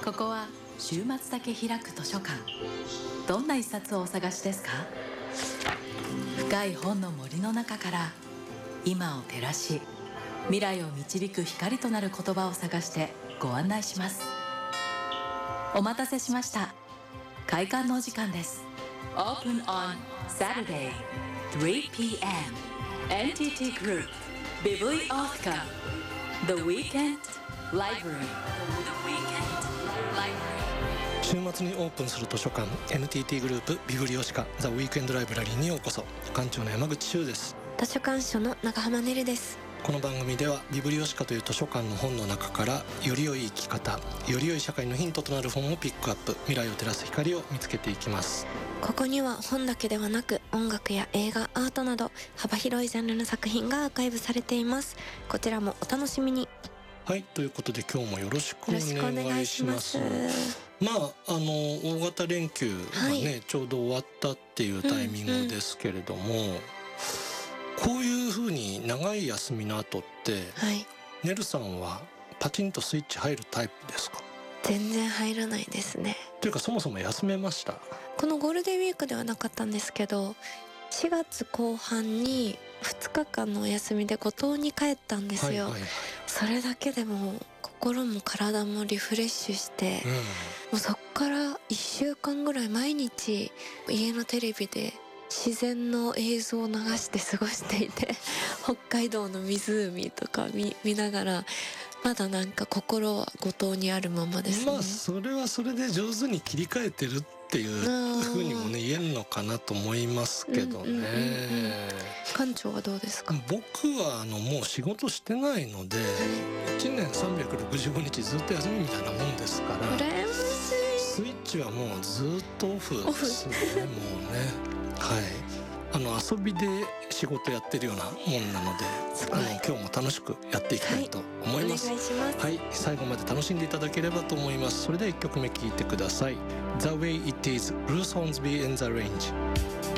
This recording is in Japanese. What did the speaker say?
ここは週末だけ開く図書館。どんな一冊をお探しですか？深い本の森の中から今を照らし、未来を導く光となる言葉を探してご案内します。お待たせしました。開館のお時間です。 Open on Saturday 3 p.m. NTT Group Bibliotheca The Weekend Library。 週末にオープンする図書館 NTT グループビブリオシカザ・ウィークエンドライブラリーにようこそ。館長の山口修です。 図書館主の長浜ねるです。 この番組ではビブリオシカという図書館の本の中からより良い生き方、より良い社会のヒントとなる本をピックアップ、未来を照らす光を見つけていきます。 ここには本だけではなく音楽や映画、アートなど幅広いジャンルの作品がアーカイブされています。こちらもお楽しみに。 はい、ということで今日もよろしくお願いします。大型連休がね、ちょうど終わったっていうタイミングですけれども、こういう風に長い休みの後って、ねるさんはパチンとスイッチ入るタイプですか？ 全然入らないですね。 というかそもそも休めました？ このゴールデンウィークではなかったんですけど、4月後半に2日間のお休みで五島に帰ったんですよ。それだけでも心も体もリフレッシュして、もうそっから1週間ぐらい毎日家のテレビで自然の映像を流して過ごしていて北海道の湖とか 見ながら、まだなんか心は五島にあるままですね。 それはそれで上手に切り替えてるっていう風にもね言えるのかなと思いますけどね。 館長はどうですか？ 僕はもう仕事してないので、1年365日ずっと休みみたいなもんですから、 羨ましい。 スイッチはもうずっとオフですね。もうね、遊びで仕事やってるようなもんなので、今日も楽しくやっていきたいと思います。 お願いします。 はい、最後まで楽しんでいただければと思います。それでは1曲目聴いてください。 The Way It Is ブルース・ホーンズビー in the Range。